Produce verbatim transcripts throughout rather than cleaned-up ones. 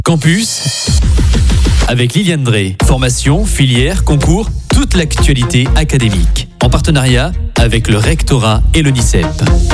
Campus avec Liliane Drey. Formation, filière, concours, toute l'actualité académique. En partenariat avec le rectorat et le NICEP.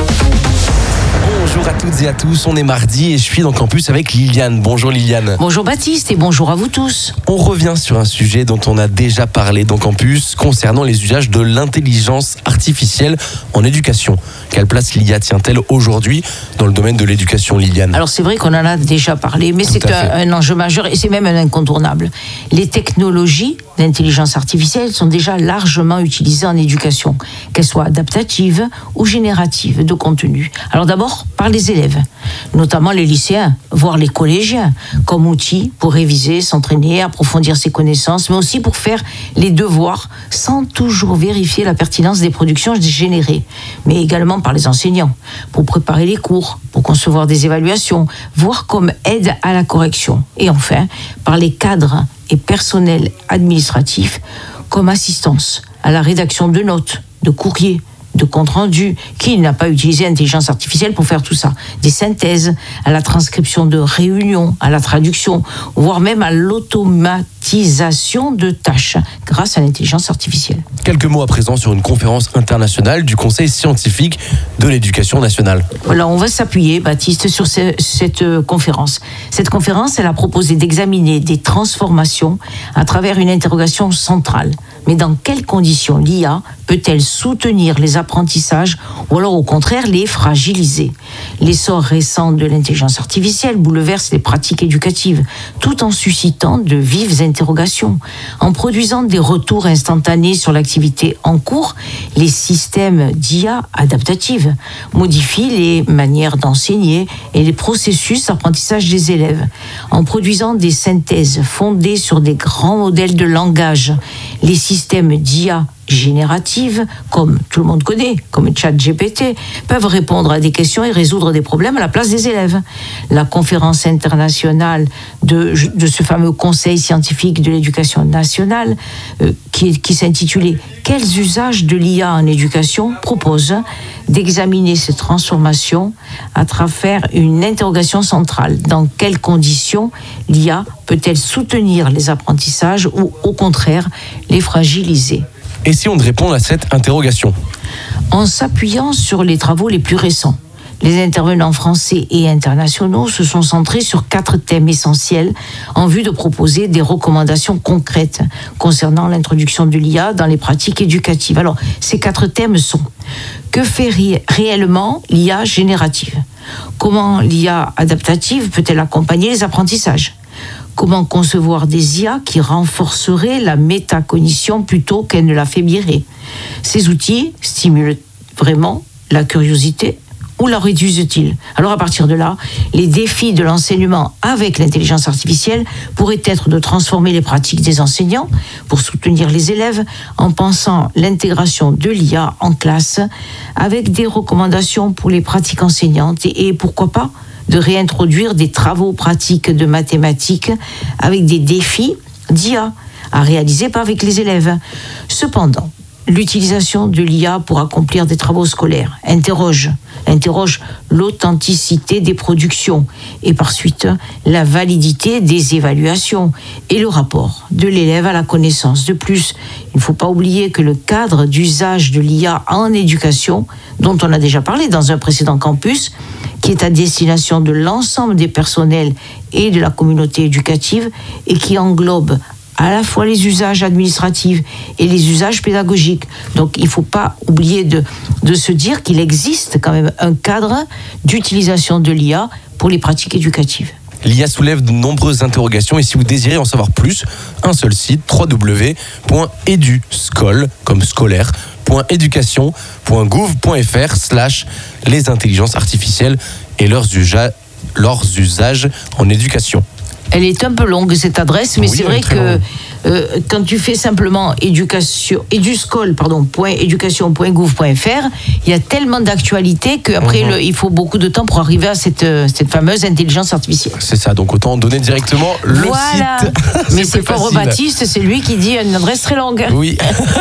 Bonjour à toutes et à tous, on est mardi et je suis dans Campus avec Liliane. Bonjour Liliane. Bonjour Baptiste et bonjour à vous tous. On revient sur un sujet dont on a déjà parlé dans Campus concernant les usages de l'intelligence artificielle en éducation. Quelle place l'I A tient-elle aujourd'hui dans le domaine de l'éducation, Liliane ? Alors c'est vrai qu'on en a déjà parlé, mais Tout c'est un, un enjeu majeur et c'est même un incontournable. Les technologies d'intelligence artificielle sont déjà largement utilisées en éducation, qu'elles soient adaptatives ou génératives de contenu. Alors d'abord par les élèves, notamment les lycéens, voire les collégiens, comme outil pour réviser, s'entraîner, approfondir ses connaissances, mais aussi pour faire les devoirs sans toujours vérifier la pertinence des productions générées, mais également par les enseignants, pour préparer les cours, pour concevoir des évaluations, voire comme aide à la correction. Et enfin, par les cadres et personnels administratifs, comme assistance à la rédaction de notes, de courriers, de compte rendu. Qui n'a pas utilisé l'intelligence artificielle pour faire tout ça ? Des synthèses, à la transcription de réunions, à la traduction, voire même à l'automatisation de tâches grâce à l'intelligence artificielle. Quelques mots à présent sur une conférence internationale du Conseil scientifique de l'éducation nationale. Voilà, on va s'appuyer, Baptiste, sur ce, cette euh, conférence. Cette conférence, elle a proposé d'examiner des transformations à travers une interrogation centrale. Mais dans quelles conditions l'I A peut-elle soutenir les apprentissages ou alors au contraire les fragiliser ? L'essor récent de l'intelligence artificielle bouleverse les pratiques éducatives tout en suscitant de vives interrogations. En produisant des retours instantanés sur l'activité en cours, les systèmes d'I A adaptatifs modifient les manières d'enseigner et les processus d'apprentissage des élèves. En produisant des synthèses fondées sur des grands modèles de langage, les systèmes d'I A génératives, comme tout le monde connaît, comme ChatGPT, peuvent répondre à des questions et résoudre des problèmes à la place des élèves. La conférence internationale de, de ce fameux Conseil scientifique de l'éducation nationale, euh, qui, qui s'intitulait « Quels usages de l'I A en éducation ?» propose d'examiner ces transformations à travers une interrogation centrale. Dans quelles conditions l'I A peut-elle soutenir les apprentissages ou, au contraire, les fragiliser ? Et si on répond à cette interrogation ? En s'appuyant sur les travaux les plus récents, les intervenants français et internationaux se sont centrés sur quatre thèmes essentiels en vue de proposer des recommandations concrètes concernant l'introduction de l'I A dans les pratiques éducatives. Alors, ces quatre thèmes sont: que fait ré- réellement l'I A générative ? Comment l'I A adaptative peut-elle accompagner les apprentissages ? Comment concevoir des I A qui renforceraient la métacognition plutôt qu'elles ne l'affaibliraient ? Ces outils stimulent vraiment la curiosité ou la réduisent-ils ? Alors à partir de là, les défis de l'enseignement avec l'intelligence artificielle pourraient être de transformer les pratiques des enseignants pour soutenir les élèves en pensant l'intégration de l'I A en classe avec des recommandations pour les pratiques enseignantes et, et pourquoi pas de réintroduire des travaux pratiques de mathématiques avec des défis d'I A à réaliser pas avec les élèves. Cependant, l'utilisation de l'I A pour accomplir des travaux scolaires interroge, interroge l'authenticité des productions et par suite la validité des évaluations et le rapport de l'élève à la connaissance. De plus, il ne faut pas oublier que le cadre d'usage de l'I A en éducation, dont on a déjà parlé dans un précédent campus, qui est à destination de l'ensemble des personnels et de la communauté éducative et qui englobe à la fois les usages administratifs et les usages pédagogiques. Donc il ne faut pas oublier de, de se dire qu'il existe quand même un cadre d'utilisation de l'I A pour les pratiques éducatives. L'I A soulève de nombreuses interrogations et si vous désirez en savoir plus, un seul site, w w w point eduscol, comme scolaire, point éducation point gouv point f r slash les intelligences artificielles et leurs, usa- leurs usages en éducation. Elle est un peu longue cette adresse, mais oui, c'est vrai que euh, quand tu fais simplement éducation, eduscol, pardon, point éducation point gouv point f r, il y a tellement d'actualités qu'après mmh. le, il faut beaucoup de temps pour arriver à cette, cette fameuse intelligence artificielle. C'est ça, donc autant donner directement le voilà. site. Mais c'est pas Baptiste, c'est lui qui dit une adresse très longue. Oui.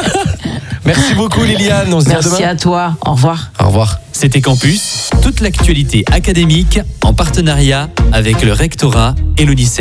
Merci beaucoup Liliane, on se dit à demain. Merci à toi, au revoir. Au revoir. C'était Campus, toute l'actualité académique en partenariat avec le rectorat et le NICEP.